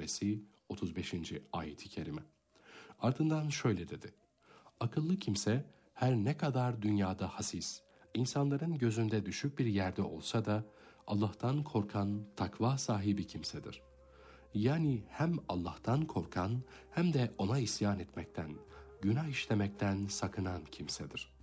suresi 35. ayet-i kerime. Ardından şöyle dedi: akıllı kimse her ne kadar dünyada hasis, insanların gözünde düşük bir yerde olsa da Allah'tan korkan takva sahibi kimsedir. Yani hem Allah'tan korkan hem de ona isyan etmekten, günah işlemekten sakınan kimsedir.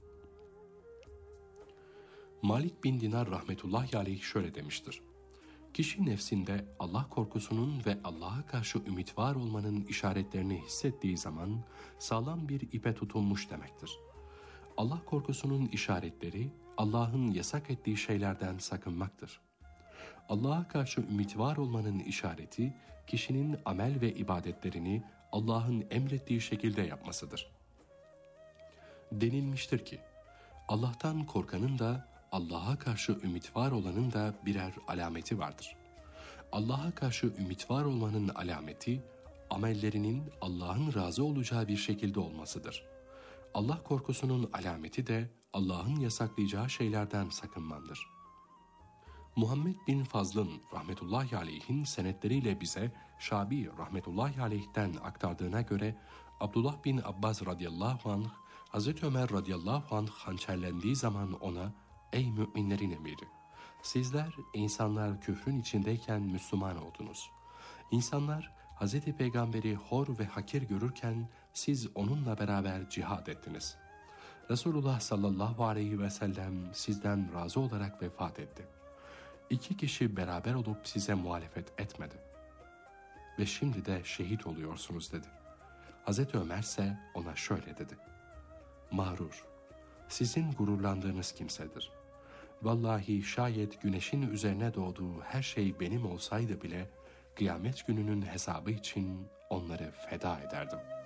Malik bin Dinar rahmetullahi aleyh şöyle demiştir: kişi nefsinde Allah korkusunun ve Allah'a karşı ümit var olmanın işaretlerini hissettiği zaman sağlam bir ipe tutulmuş demektir. Allah korkusunun işaretleri Allah'ın yasak ettiği şeylerden sakınmaktır. Allah'a karşı ümit var olmanın işareti kişinin amel ve ibadetlerini Allah'ın emrettiği şekilde yapmasıdır. Denilmiştir ki Allah'tan korkanın da Allah'a karşı ümit var olanın da birer alameti vardır. Allah'a karşı ümit var olmanın alameti amellerinin Allah'ın razı olacağı bir şekilde olmasıdır. Allah korkusunun alameti de Allah'ın yasaklayacağı şeylerden sakınmandır. Muhammed bin Fazl'ın rahmetullahi aleyhin senetleriyle bize Şabi rahmetullahi aleyhten aktardığına göre Abdullah bin Abbas radıyallahu anh Hazreti Ömer radıyallahu anh hançerlendiği zaman ona "Ey müminlerin emiri! Sizler insanlar küfrün içindeyken Müslüman oldunuz. İnsanlar Hazreti Peygamber'i hor ve hakir görürken siz onunla beraber cihad ettiniz. Resulullah sallallahu aleyhi ve sellem sizden razı olarak vefat etti. 2 kişi beraber olup size muhalefet etmedi. Ve şimdi de şehit oluyorsunuz" dedi. Hazreti Ömer ise ona şöyle dedi: "Mağrur, sizin gururlandığınız kimsedir. Vallahi şayet güneşin üzerine doğduğu her şey benim olsaydı bile kıyamet gününün hesabı için onları feda ederdim."